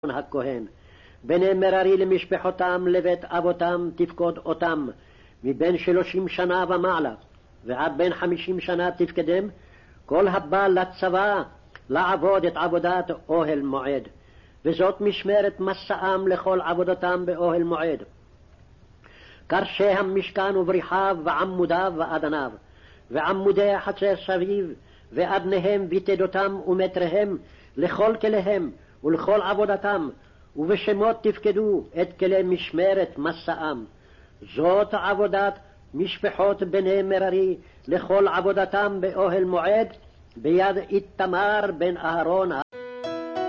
הכהן. בני מררי למשפחותם לבית אבותם תפקוד אותם, מבין 30 שנה ומעלה, ועד בין 50 שנה תפקדם, כל הבא לצבא לעבוד את עבודת אוהל מועד, וזאת משמרת מסעם לכל עבודתם באוהל מועד. קרשי המשכן ובריחיו ועמודיו ואדניו, ועמודי החצר סביב, ואדניהם ויתדותם ומטריהם, לכל כליהם ולכל עבודתם, ובשמות תפקדו את כלי משמרת מסעם. זאת עבודת משפחות בני מררי לכל עבודתם באוהל מועד, ביד איתמר בן אהרון